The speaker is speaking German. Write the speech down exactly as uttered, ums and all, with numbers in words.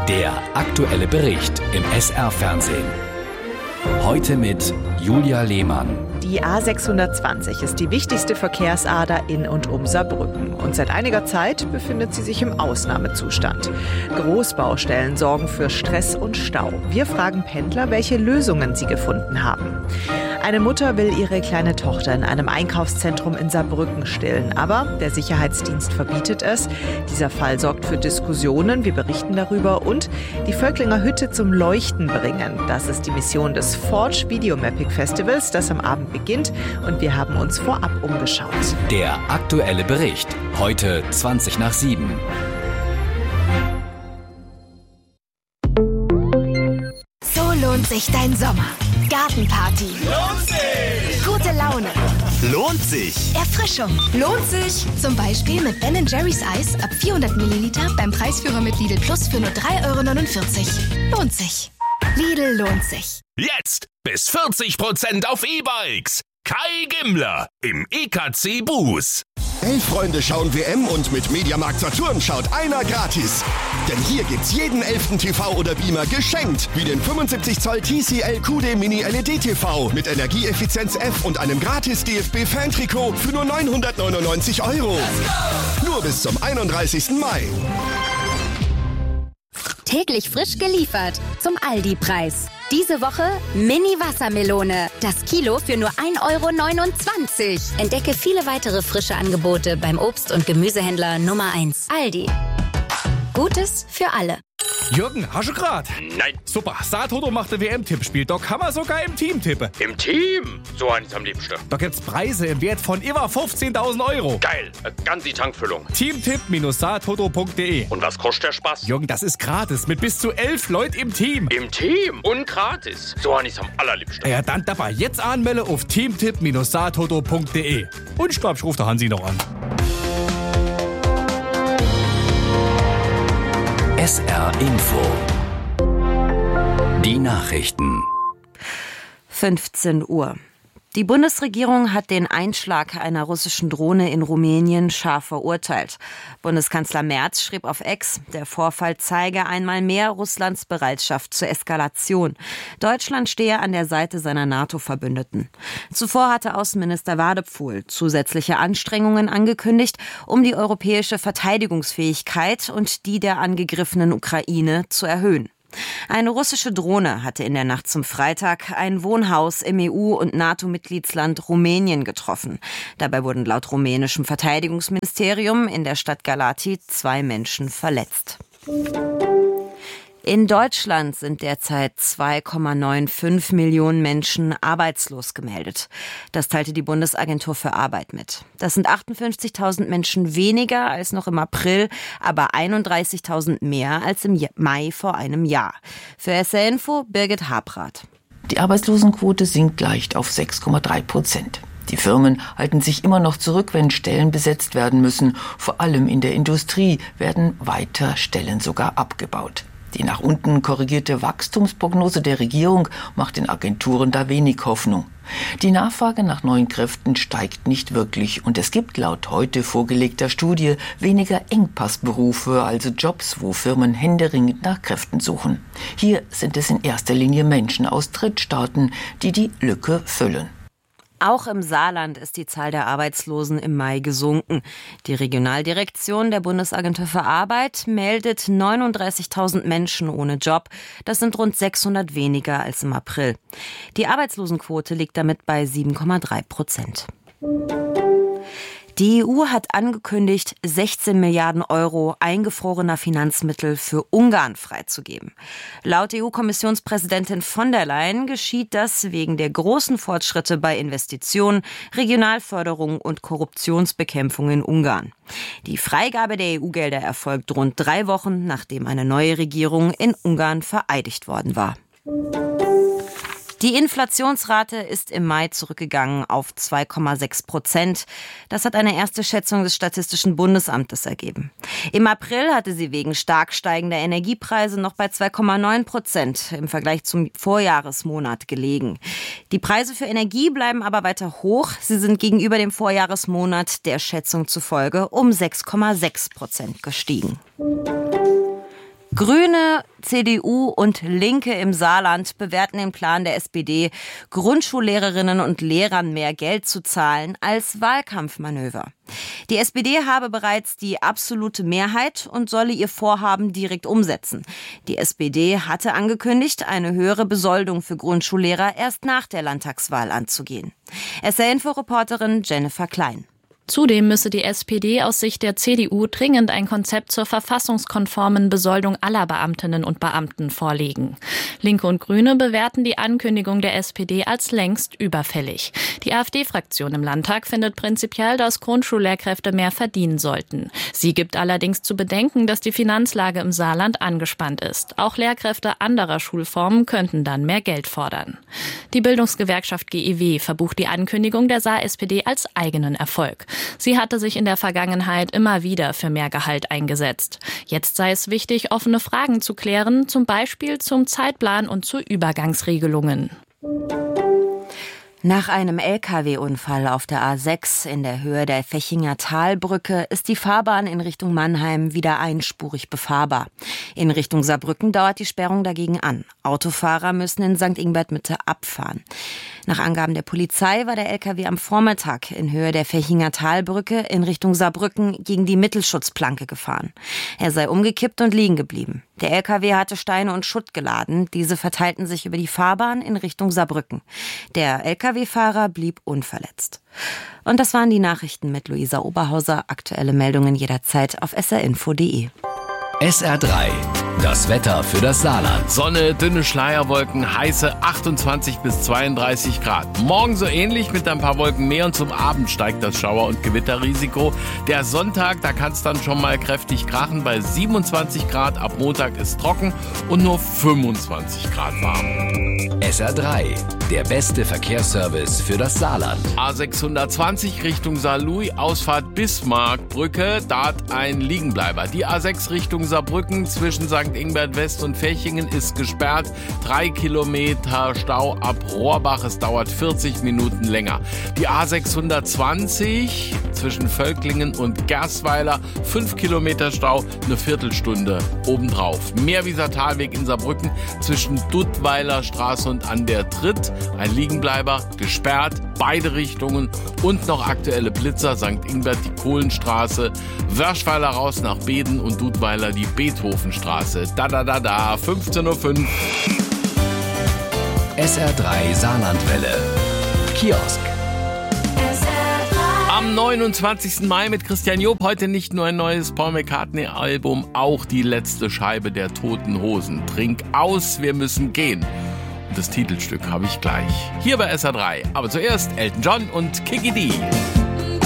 Der aktuelle Bericht im S R-Fernsehen. Heute mit Julia Lehmann. Die A sechshundertzwanzig ist die wichtigste Verkehrsader in und um Saarbrücken. Und seit einiger Zeit befindet sie sich im Ausnahmezustand. Großbaustellen sorgen für Stress und Stau. Wir fragen Pendler, welche Lösungen sie gefunden haben. Eine Mutter will ihre kleine Tochter in einem Einkaufszentrum in Saarbrücken stillen. Aber der Sicherheitsdienst verbietet es. Dieser Fall sorgt für Diskussionen. Wir berichten darüber. Und die Völklinger Hütte zum Leuchten bringen. Das ist die Mission des Forge Videomapping Festivals, das am Abend beginnt. Und wir haben uns vorab umgeschaut. Der aktuelle Bericht. Heute zwanzig nach sieben. So lohnt sich dein Sommer. Gartenparty. Lohnt sich! Gute Laune. Lohnt sich! Erfrischung. Lohnt sich. Zum Beispiel mit Ben Jerry's Eis ab vierhundert Milliliter beim Preisführer mit Lidl Plus für nur drei Euro neunundvierzig. Lohnt sich. Lidl lohnt sich. Jetzt bis vierzig Prozent auf E-Bikes. Kai Gimmler im E K C Bus. Elf Freunde schauen W M und mit Mediamarkt Saturn schaut einer gratis. Denn hier gibt's jeden elften T V oder Beamer geschenkt. Wie den fünfundsiebzig Zoll T C L Q D Mini L E D T V mit Energieeffizienz F und einem gratis D F B-Fan-Trikot für nur neunhundertneunundneunzig Euro. Nur bis zum einunddreißigsten Mai. Täglich frisch geliefert zum Aldi-Preis. Diese Woche Mini-Wassermelone. Das Kilo für nur ein Euro neunundzwanzig. Entdecke viele weitere frische Angebote beim Obst- und Gemüsehändler Nummer eins. Aldi. Gutes für alle. Jürgen, hast du grad? Nein. Super, Saartoto macht ein W M-Tippspiel. Da kann man sogar im Team tippen. Im Team? So eins am liebsten. Da gibt's Preise im Wert von über fünfzehntausend Euro. Geil, eine ganze Tankfüllung. Teamtipp Saartoto punkt de. Und was kostet der Spaß? Jürgen, das ist gratis mit bis zu elf Leuten im Team. Im Team? Und gratis. So eins am allerliebsten. Ja, dann dabei jetzt anmelde auf teamtipp Saartoto punkt de. Und ich glaube, ich rufe der Hansi noch an. S R Info. Die Nachrichten. fünfzehn Uhr. Die Bundesregierung hat den Einschlag einer russischen Drohne in Rumänien scharf verurteilt. Bundeskanzler Merz schrieb auf X, der Vorfall zeige einmal mehr Russlands Bereitschaft zur Eskalation. Deutschland stehe an der Seite seiner NATO-Verbündeten. Zuvor hatte Außenminister Wadepfuhl zusätzliche Anstrengungen angekündigt, um die europäische Verteidigungsfähigkeit und die der angegriffenen Ukraine zu erhöhen. Eine russische Drohne hatte in der Nacht zum Freitag ein Wohnhaus im E U- und NATO-Mitgliedsland Rumänien getroffen. Dabei wurden laut rumänischem Verteidigungsministerium in der Stadt Galați zwei Menschen verletzt. In Deutschland sind derzeit zwei Komma fünfundneunzig Millionen Menschen arbeitslos gemeldet. Das teilte die Bundesagentur für Arbeit mit. Das sind achtundfünfzigtausend Menschen weniger als noch im April, aber einunddreißigtausend mehr als im Mai vor einem Jahr. Für S R Info Birgit Habrath. Die Arbeitslosenquote sinkt leicht auf sechs Komma drei Prozent. Die Firmen halten sich immer noch zurück, wenn Stellen besetzt werden müssen. Vor allem in der Industrie werden weiter Stellen sogar abgebaut. Die nach unten korrigierte Wachstumsprognose der Regierung macht den Agenturen da wenig Hoffnung. Die Nachfrage nach neuen Kräften steigt nicht wirklich und es gibt laut heute vorgelegter Studie weniger Engpassberufe, also Jobs, wo Firmen händeringend nach Kräften suchen. Hier sind es in erster Linie Menschen aus Drittstaaten, die die Lücke füllen. Auch im Saarland ist die Zahl der Arbeitslosen im Mai gesunken. Die Regionaldirektion der Bundesagentur für Arbeit meldet neununddreißigtausend Menschen ohne Job. Das sind rund sechshundert weniger als im April. Die Arbeitslosenquote liegt damit bei sieben Komma drei Prozent. Die E U hat angekündigt, sechzehn Milliarden Euro eingefrorener Finanzmittel für Ungarn freizugeben. Laut E U-Kommissionspräsidentin von der Leyen geschieht das wegen der großen Fortschritte bei Investitionen, Regionalförderung und Korruptionsbekämpfung in Ungarn. Die Freigabe der E U-Gelder erfolgt rund drei Wochen, nachdem eine neue Regierung in Ungarn vereidigt worden war. Die Inflationsrate ist im Mai zurückgegangen auf zwei Komma sechs Prozent. Das hat eine erste Schätzung des Statistischen Bundesamtes ergeben. Im April hatte sie wegen stark steigender Energiepreise noch bei zwei Komma neun Prozent im Vergleich zum Vorjahresmonat gelegen. Die Preise für Energie bleiben aber weiter hoch. Sie sind gegenüber dem Vorjahresmonat der Schätzung zufolge um sechs Komma sechs Prozent gestiegen. Grüne, C D U und Linke im Saarland bewerten den Plan der S P D, Grundschullehrerinnen und Lehrern mehr Geld zu zahlen, als Wahlkampfmanöver. Die S P D habe bereits die absolute Mehrheit und solle ihr Vorhaben direkt umsetzen. Die S P D hatte angekündigt, eine höhere Besoldung für Grundschullehrer erst nach der Landtagswahl anzugehen. S R-Info-Reporterin Jennifer Klein. Zudem müsse die S P D aus Sicht der C D U dringend ein Konzept zur verfassungskonformen Besoldung aller Beamtinnen und Beamten vorlegen. Linke und Grüne bewerten die Ankündigung der S P D als längst überfällig. Die AfD-Fraktion im Landtag findet prinzipiell, dass Grundschullehrkräfte mehr verdienen sollten. Sie gibt allerdings zu bedenken, dass die Finanzlage im Saarland angespannt ist. Auch Lehrkräfte anderer Schulformen könnten dann mehr Geld fordern. Die Bildungsgewerkschaft G E W verbucht die Ankündigung der Saar-S P D als eigenen Erfolg. Sie hatte sich in der Vergangenheit immer wieder für mehr Gehalt eingesetzt. Jetzt sei es wichtig, offene Fragen zu klären, zum Beispiel zum Zeitplan und zu Übergangsregelungen. Nach einem L K W-Unfall auf der A sechs in der Höhe der Fechinger Talbrücke ist die Fahrbahn in Richtung Mannheim wieder einspurig befahrbar. In Richtung Saarbrücken dauert die Sperrung dagegen an. Autofahrer müssen in Sankt Ingbert Mitte abfahren. Nach Angaben der Polizei war der L K W am Vormittag in Höhe der Fechinger Talbrücke in Richtung Saarbrücken gegen die Mittelschutzplanke gefahren. Er sei umgekippt und liegen geblieben. Der L K W hatte Steine und Schutt geladen. Diese verteilten sich über die Fahrbahn in Richtung Saarbrücken. Der L K W-Fahrer blieb unverletzt. Und das waren die Nachrichten mit Luisa Oberhauser. Aktuelle Meldungen jederzeit auf s r info punkt d e. S R drei. Das Wetter für das Saarland. Sonne, dünne Schleierwolken, heiße achtundzwanzig bis zweiunddreißig Grad. Morgen so ähnlich mit ein paar Wolken mehr und zum Abend steigt das Schauer- und Gewitterrisiko. Der Sonntag, da kann es dann schon mal kräftig krachen bei siebenundzwanzig Grad. Ab Montag ist trocken und nur fünfundzwanzig Grad warm. S R drei. Der beste Verkehrsservice für das Saarland. A sechshundertzwanzig Richtung Saarlouis, Ausfahrt Bismarckbrücke, dort ein Liegenbleiber. Die A sechs Richtung Saarbrücken zwischen Sankt Ingbert West und Fechingen ist gesperrt. Drei Kilometer Stau ab Rohrbach. Es dauert vierzig Minuten länger. Die A sechshundertzwanzig zwischen Völklingen und Gersweiler. Fünf Kilometer Stau, eine Viertelstunde obendrauf. Meerwieser Talweg in Saarbrücken zwischen Duttweiler Straße und an der Tritt. Ein Liegenbleiber, gesperrt, beide Richtungen und noch aktuelle Blitzer. Sankt Ingbert die Kohlenstraße, Wörschweiler raus nach Beden und Duttweiler die Beethovenstraße. Da da da da, fünfzehn Uhr fünf. S R drei Saarlandwelle. Kiosk. Am neunundzwanzigsten Mai mit Christian Job. Heute nicht nur ein neues Paul McCartney-Album, auch die letzte Scheibe der Toten Hosen. Trink aus, wir müssen gehen. Das Titelstück habe ich gleich. Hier bei S R drei. Aber zuerst Elton John und Kiki D.